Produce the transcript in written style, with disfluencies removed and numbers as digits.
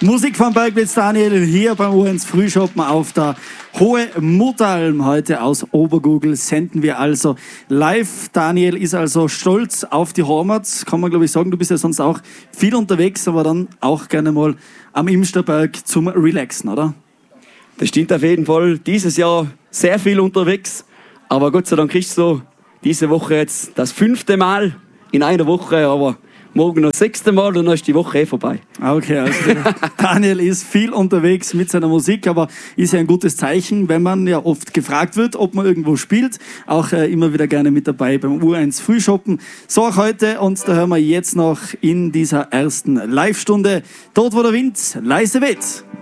Musik von Bergblitz Daniel hier beim U1 Frühschoppen auf der Hohe Muttalm. Heute aus Obergurgl senden wir also live. Daniel ist also stolz auf die Heimat, kann man glaube ich sagen. Du bist ja sonst auch viel unterwegs, aber dann auch gerne mal am Imsterberg zum Relaxen, oder? Das stimmt auf jeden Fall. Dieses Jahr sehr viel unterwegs, aber Gott sei Dank ist so diese Woche jetzt das 5. Mal in einer Woche, aber morgen noch das 6. Mal und dann ist die Woche vorbei. Okay, also Daniel ist viel unterwegs mit seiner Musik, aber ist ja ein gutes Zeichen, wenn man ja oft gefragt wird, ob man irgendwo spielt. Auch immer wieder gerne mit dabei beim U1 Frühschoppen. So auch heute und da hören wir jetzt noch in dieser ersten Live-Stunde Dort wo der Wind leise weht.